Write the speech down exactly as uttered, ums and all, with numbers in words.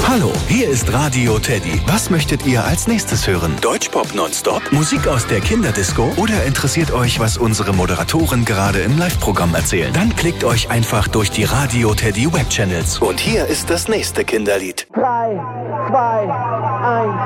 Hallo, hier ist Radio Teddy. Was möchtet ihr als nächstes hören? Deutschpop nonstop? Musik aus der Kinderdisco? Oder interessiert euch, was unsere Moderatoren gerade im Live-Programm erzählen? Dann klickt euch einfach durch die Radio Teddy Webchannels. Und hier ist das nächste Kinderlied. drei, zwei, eins.